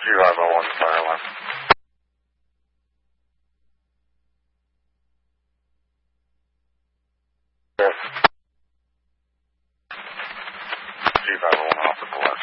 2501 fire alarm. Yes. 2501 off at the west.